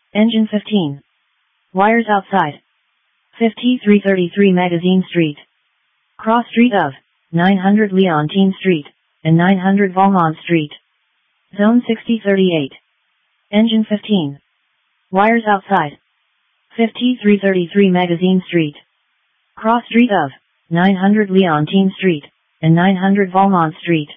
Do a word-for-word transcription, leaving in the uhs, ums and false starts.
Engine fifteen. Wires outside. fifty-three thirty-three Magazine Street. Cross street of nine hundred Leontine Street and nine hundred Valmont Street. Zone sixty thirty-eight. Engine fifteen. Wires outside. fifty-three thirty-three Magazine Street. Cross street of nine hundred Leontine Street and nine hundred Valmont Street.